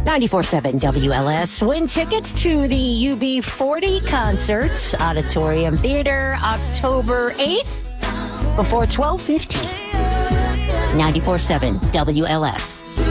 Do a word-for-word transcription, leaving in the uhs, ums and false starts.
ninety-four point seven W L S. Win tickets to the U B forty concert, Auditorium Theater, October eighth, before twelve fifteen. ninety-four point seven W L S.